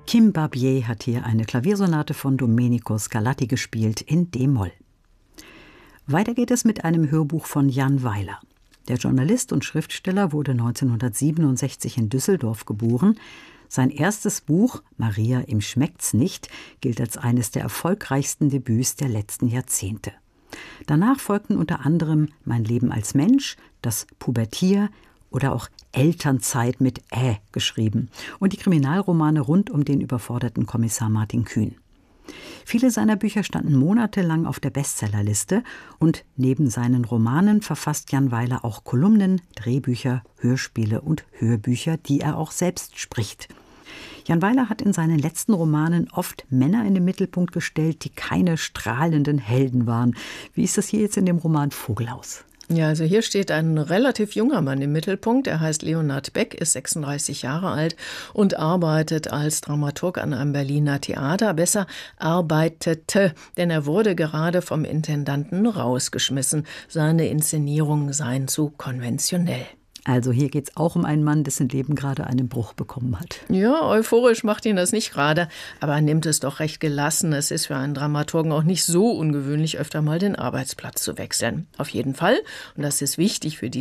Kim Barbier hat hier eine Klaviersonate von Domenico Scarlatti gespielt in d-Moll. Weiter geht es mit einem Hörbuch von Jan Weiler. Der Journalist und Schriftsteller wurde 1967 in Düsseldorf geboren. Sein erstes Buch, Maria, ihm schmeckt's nicht, gilt als eines der erfolgreichsten Debüts der letzten Jahrzehnte. Danach folgten unter anderem Mein Leben als Mensch, Das Pubertier oder auch Elternzeit mit geschrieben und die Kriminalromane rund um den überforderten Kommissar Martin Kühn. Viele seiner Bücher standen monatelang auf der Bestsellerliste und neben seinen Romanen verfasst Jan Weiler auch Kolumnen, Drehbücher, Hörspiele und Hörbücher, die er auch selbst spricht. Jan Weiler hat in seinen letzten Romanen oft Männer in den Mittelpunkt gestellt, die keine strahlenden Helden waren. Wie ist das hier jetzt in dem Roman Vogelhaus? Ja, also hier steht ein relativ junger Mann im Mittelpunkt. Er heißt Leonhard Beck, ist 36 Jahre alt und arbeitet als Dramaturg an einem Berliner Theater. Besser arbeitete, denn er wurde gerade vom Intendanten rausgeschmissen. Seine Inszenierungen seien zu konventionell. Also hier geht es auch um einen Mann, dessen Leben gerade einen Bruch bekommen hat. Ja, euphorisch macht ihn das nicht gerade, aber er nimmt es doch recht gelassen. Es ist für einen Dramaturgen auch nicht so ungewöhnlich, öfter mal den Arbeitsplatz zu wechseln. Auf jeden Fall, und das ist wichtig für die